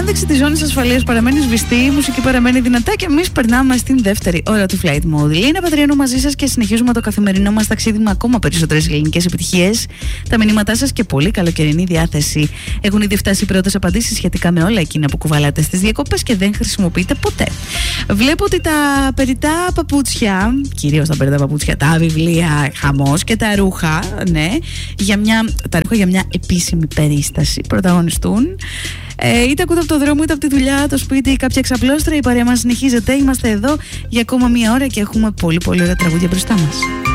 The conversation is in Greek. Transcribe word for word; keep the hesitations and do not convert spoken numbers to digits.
ένδειξη της ζώνης ασφαλείας παραμένει σβηστή, η μουσική παραμένει δυνατά και εμείς περνάμε στην δεύτερη ώρα του Flight Mode. Λίνα Πατριανού μαζί σας και συνεχίζουμε το καθημερινό μας ταξίδι με ακόμα περισσότερες ελληνικές επιτυχίες. Τα μηνύματά σας και πολύ καλοκαιρινή διάθεση. Έχουν ήδη φτάσει οι πρώτες απαντήσεις σχετικά με όλα εκείνα που κουβαλάτε στις διακοπές και δεν χρησιμοποιείτε ποτέ. Βλέπω ότι τα περιτά παπούτσια, κυρίως τα περιτά παπούτσια, τα βιβλία, χαμός και τα ρούχα, ναι, για μια, τα ρούχα για μια επίσημη περίσταση πρωταγωνιστούν. Ε, είτε ακούτε από το δρόμο, είτε από τη δουλειά, το σπίτι ή κάποια εξαπλώστρα, η παρέα μας συνεχίζεται. Είμαστε εδώ για ακόμα μία ώρα και έχουμε πολύ πολύ ωραία τραγούδια μπροστά μας.